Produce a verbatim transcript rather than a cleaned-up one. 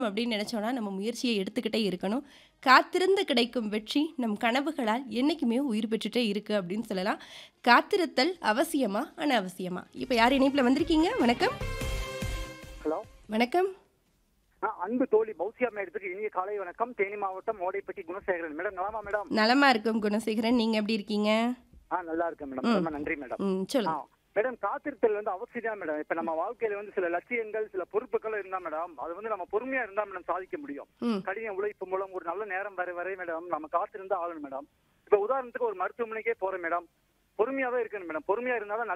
அப்படின்னு நினைச்சோம்னா, நம்ம முயற்சிய எடுத்துக்கிட்டே இருக்கணும். காத்திருந்து கிடைக்கும் வெற்றி நம் கனவுகளால் என்னைக்குமே உயிர் பெற்றுட்டே இருக்கு அப்படின்னு சொல்லலாம். காத்திருத்தல் அவசியமா? அனாவசியமா? இப்ப யார் இணைப்புல வந்திருக்கீங்க? வணக்கம். ஹலோ. வணக்கம். ஆ அன்பு தோழி பௌசியா மேடத்துக்கு இனிய காலை வணக்கம். தேனி மாவட்டம் ஓடைப்பட்டி குணசேகரன். மேடம் நலமா மேடம்? நலமா இருக்கும் குணசேகரன். நீங்க எப்படி இருக்கீங்க? ஆ நல்லா இருக்கேன் மேடம். ம். ரொம்ப நன்றி மேடம். ம். ஆ சொல்லுங்க. மேடம் காத்திருத்தல் வந்து அவசியம் தான் மேடம். இப்ப நம்ம வாழ்க்கையில வந்து சில லட்சியங்கள், சில பொறுப்புகள் இருந்தா மேடம், அது வந்து நம்ம பொறுமையா இருந்தா மேடம் சாதிக்க முடியும். ம். கடின உழைப்பு மூலம் ஒரு நல்ல நேரம் வரை வரை மேடம் நம்ம காத்திருந்தா ஆகணும் மேடம். இப்ப உதாரணத்துக்கு ஒரு மருத்துவமனைக்கே போறோம் மேடம். பொறுமையாவே இருக்கணும் மேடம். பொறுமையா இருந்தாதான்